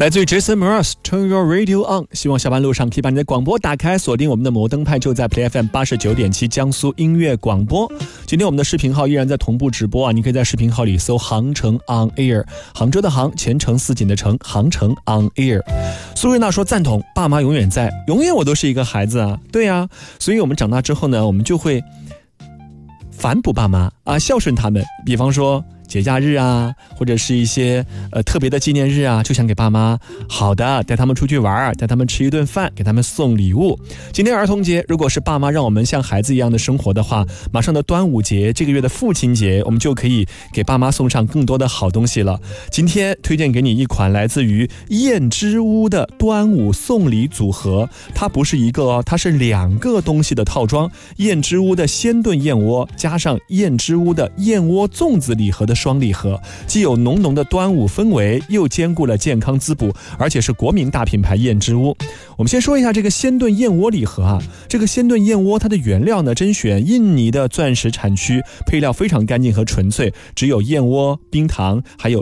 来自于 Jason Mraz Turn Your Radio On， 希望下班路上可以把你的广播打开，锁定我们的摩登派，就在 Play FM 89.7江苏音乐广播。今天我们的视频号依然在同步直播啊，你可以在视频号里搜航程 On Air， 杭州的杭，前程似锦的程，航程 On Air。 苏瑞娜说赞同，爸妈永远在，永远我都是一个孩子啊。对啊，所以我们长大之后呢，我们就会反哺爸妈啊，孝顺他们。比方说节假日啊，或者是一些特别的纪念日啊，就想给爸妈好的，带他们出去玩，带他们吃一顿饭，给他们送礼物。今天儿童节，如果是爸妈让我们像孩子一样的生活的话，马上的端午节，这个月的父亲节，我们就可以给爸妈送上更多的好东西了。今天推荐给你一款来自于燕之屋的端午送礼组合，它不是一个哦，它是2个东西的套装。燕之屋的鲜炖燕窝加上燕之屋的燕窝粽子礼盒的双礼盒，既有浓浓的端午氛围，又兼顾了健康滋补，而且是国民大品牌燕之屋。我们先说一下这个鲜炖燕窝礼盒啊，这个鲜炖燕窝它的原料呢，甄选印尼的钻石产区，配料非常干净和纯粹，只有燕窝、冰糖还有